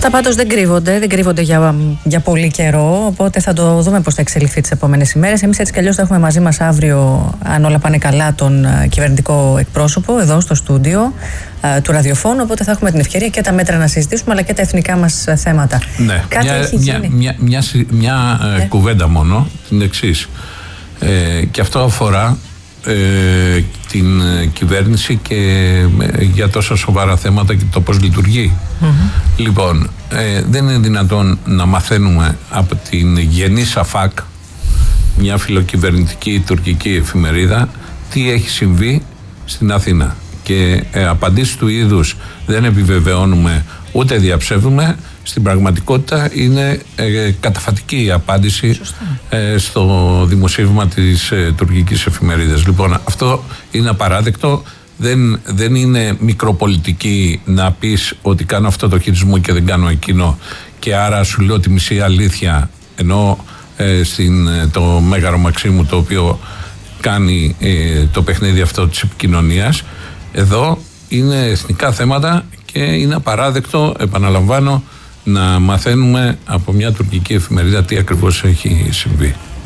Αυτά πάντως δεν κρύβονται για πολύ καιρό, οπότε θα το δούμε πώς θα εξελιχθεί τις επόμενες ημέρες. Εμείς έτσι κι αλλιώς θα έχουμε μαζί μας αύριο, αν όλα πάνε καλά, τον κυβερνητικό εκπρόσωπο εδώ στο στούντιο του ραδιοφώνου, οπότε θα έχουμε την ευκαιρία και τα μέτρα να συζητήσουμε, αλλά και τα εθνικά μας θέματα. Ναι, μια κουβέντα μόνο, την εξής. Και αυτό αφορά την κυβέρνηση και για τόσα σοβαρά θέματα και το πώς λειτουργεί. Λοιπόν, δεν είναι δυνατόν να μαθαίνουμε από την Γενή Σαφάκ, μια φιλοκυβερνητική τουρκική εφημερίδα, τι έχει συμβεί στην Αθήνα, και απαντήσεις του είδους δεν επιβεβαιώνουμε ούτε διαψεύδουμε. Στην πραγματικότητα είναι καταφατική η απάντηση στο δημοσίευμα της τουρκικής εφημερίδας. Λοιπόν, αυτό είναι απαράδεκτο. Δεν είναι μικροπολιτική να πεις ότι κάνω αυτό το χειρισμό και δεν κάνω εκείνο, και άρα σου λέω τη μισή αλήθεια, ενώ το Μέγαρο Μαξίμου, το οποίο κάνει το παιχνίδι αυτό της επικοινωνίας. Εδώ είναι εθνικά θέματα και είναι απαράδεκτο, επαναλαμβάνω, να μαθαίνουμε από μια τουρκική εφημερίδα τι ακριβώς έχει συμβεί.